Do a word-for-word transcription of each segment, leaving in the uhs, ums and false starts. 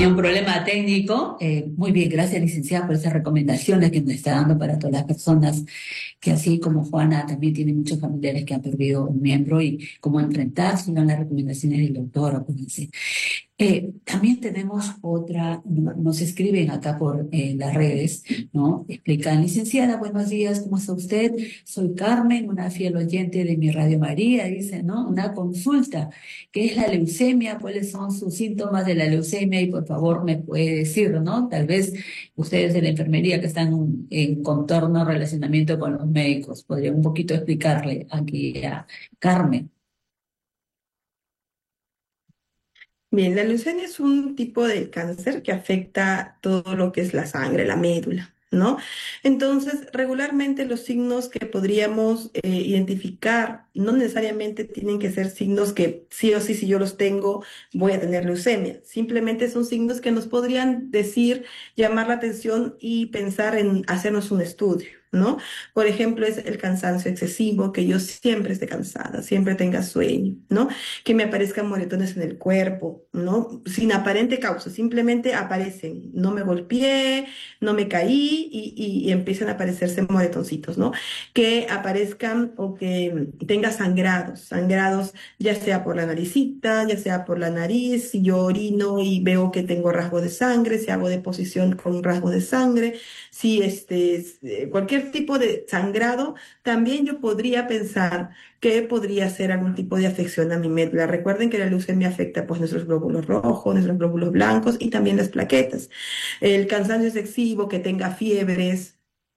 tenía un problema técnico. Eh, muy bien, gracias, licenciada, por esas recomendaciones que nos está dando para todas las personas que, así como Juana, también tiene muchos familiares que han perdido un miembro y cómo enfrentarse a las recomendaciones del doctor. Acuérdense. Eh, también tenemos otra, no- nos escriben acá por eh, las redes, ¿no? Explican: licenciada, buenos días, ¿cómo está usted? Soy Carmen, una fiel oyente de mi Radio María, dice, ¿no? Una consulta: ¿qué es la leucemia? ¿Cuáles son sus síntomas de la leucemia? Y por favor me puede decir, ¿no? Tal vez ustedes de la enfermería que están en contorno, relacionamiento con los médicos, podrían un poquito explicarle aquí a Carmen. Bien, la leucemia es un tipo de cáncer que afecta todo lo que es la sangre, la médula, ¿no? Entonces, regularmente los signos que podríamos eh, identificar no necesariamente tienen que ser signos que sí o sí, si yo los tengo, voy a tener leucemia. Simplemente son signos que nos podrían decir, llamar la atención y pensar en hacernos un estudio, ¿no? Por ejemplo, es el cansancio excesivo, que yo siempre esté cansada, siempre tenga sueño, ¿no? Que me aparezcan moretones en el cuerpo, ¿no? Sin aparente causa, simplemente aparecen. No me golpeé, no me caí y, y- y empiezan a aparecerse moretoncitos, ¿no? Que aparezcan o que tenga sangrados, sangrados ya sea por la naricita, ya sea por la nariz, si yo orino y veo que tengo rasgo de sangre, si hago deposición con rasgo de sangre, si este, es, eh, cualquier tipo de sangrado, también yo podría pensar que podría ser algún tipo de afección a mi médula. Recuerden que la leucemia afecta pues nuestros glóbulos rojos, nuestros glóbulos blancos y también las plaquetas. El cansancio excesivo, que tenga fiebres,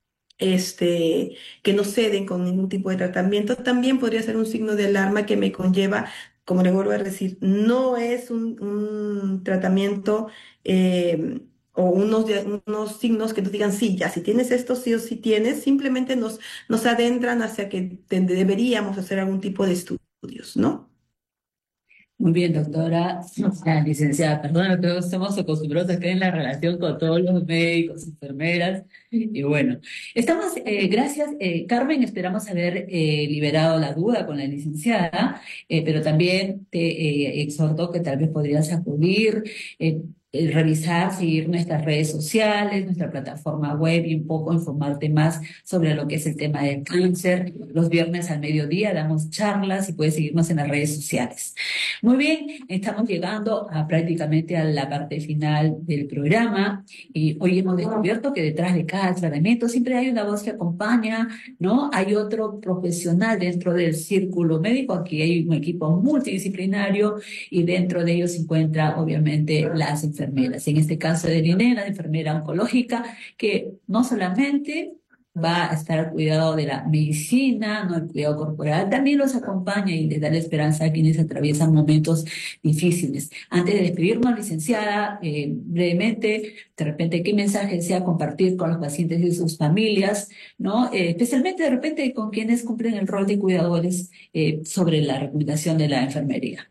este, que no ceden con ningún tipo de tratamiento, también podría ser un signo de alarma que me conlleva, como le vuelvo a decir, no es un, un tratamiento eh, o unos, dia- unos signos que nos digan, sí, ya, si tienes esto, sí o sí tienes, simplemente nos, nos adentran hacia que te- deberíamos hacer algún tipo de estudios, ¿no? Muy bien, doctora, o sea, licenciada, perdón, que estamos acostumbrados a estar en la relación con todos los médicos, enfermeras, y bueno, estamos, eh, gracias, eh, Carmen, esperamos haber eh, liberado la duda con la licenciada, eh, pero también te eh, exhorto que tal vez podrías acudir, eh, eh, revisar, seguir nuestras redes sociales, nuestra plataforma web y un poco informarte más sobre lo que es el tema del cáncer. Los viernes al mediodía damos charlas y puedes seguirnos en las redes sociales. Muy bien, estamos llegando a prácticamente a la parte final del programa y hoy hemos descubierto que detrás de cada tratamiento siempre hay una voz que acompaña, ¿no? Hay otro profesional dentro del círculo médico. Aquí hay un equipo multidisciplinario y dentro de ellos se encuentra obviamente las enfermeras. En este caso de Liné, la enfermera oncológica, que no solamente va a estar al cuidado de la medicina, ¿no? El cuidado corporal, también los acompaña y les da la esperanza a quienes atraviesan momentos difíciles. Antes de despedirnos, licenciada, eh, brevemente, de repente, ¿qué mensaje desea compartir con los pacientes y sus familias, ¿no? Eh, especialmente de repente con quienes cumplen el rol de cuidadores eh, sobre la recomendación de la enfermería?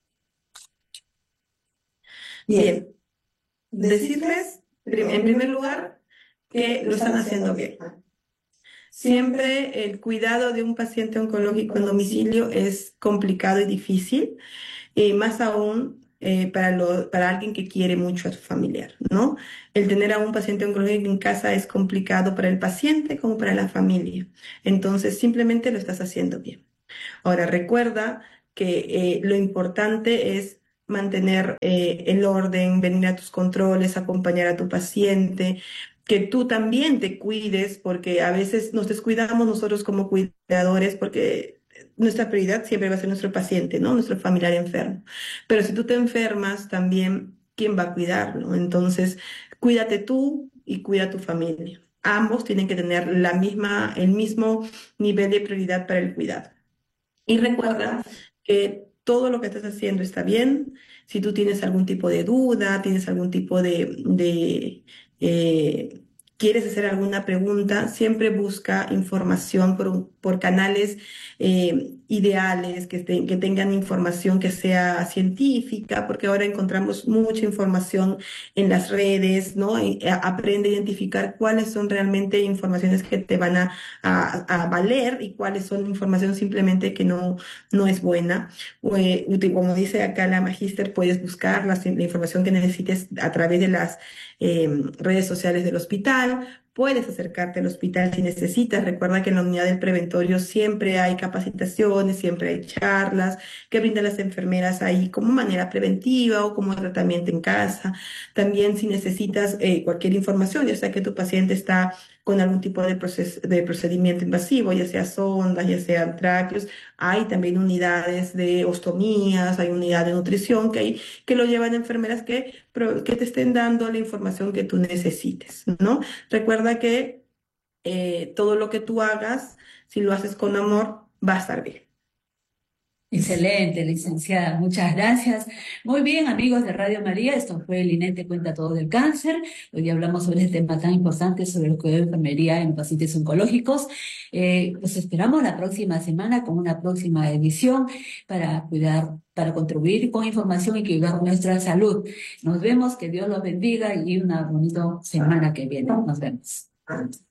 Bien, decirles, prim- en primer lugar, que lo están haciendo bien. Siempre el cuidado de un paciente oncológico en domicilio es complicado y difícil, y más aún eh, para, lo- para alguien que quiere mucho a su familiar, ¿no? El tener a un paciente oncológico en casa es complicado para el paciente como para la familia. Entonces, simplemente lo estás haciendo bien. Ahora, recuerda que eh, lo importante es mantener eh, el orden, venir a tus controles, acompañar a tu paciente, que tú también te cuides, porque a veces nos descuidamos nosotros como cuidadores, porque nuestra prioridad siempre va a ser nuestro paciente, ¿no? Nuestro familiar enfermo. Pero si tú te enfermas, también, ¿quién va a cuidarlo? Entonces, cuídate tú y cuida a tu familia. Ambos tienen que tener la misma, el mismo nivel de prioridad para el cuidado. Y recuerda que todo lo que estás haciendo está bien. Si tú tienes algún tipo de duda, tienes algún tipo de, de, eh, quieres hacer alguna pregunta, siempre busca información por un- por canales eh, ideales, que, estén- que tengan información que sea científica, porque ahora encontramos mucha información en las redes, ¿no? Y, eh, aprende a identificar cuáles son realmente informaciones que te van a, a- a valer y cuáles son información simplemente que no, no es buena. O, eh, uti- como dice acá la magíster, puedes buscar la, la información que necesites a través de las eh, redes sociales del hospital. Puedes acercarte al hospital si necesitas. Recuerda que en la unidad del preventorio siempre hay capacitaciones, siempre hay charlas que brindan las enfermeras ahí como manera preventiva o como tratamiento en casa. También si necesitas eh, cualquier información, ya sea que tu paciente está con algún tipo de, proces- de procedimiento invasivo, ya sea sondas, ya sean tráqueos, hay también unidades de ostomías, hay unidad de nutrición que, hay, que lo llevan enfermeras que, pro- que te estén dando la información que tú necesites, ¿no? Recuerda que eh, todo lo que tú hagas, si lo haces con amor, va a estar bien. Excelente, licenciada, muchas gracias. Muy bien, amigos de Radio María, esto fue el INE Te Cuenta Todo del Cáncer. Hoy día hablamos sobre este tema tan importante, sobre lo que es enfermería en pacientes oncológicos. Eh, los esperamos la próxima semana con una próxima edición para cuidar, para contribuir con información y cuidar nuestra salud. Nos vemos, que Dios los bendiga y una bonita semana que viene. Nos vemos.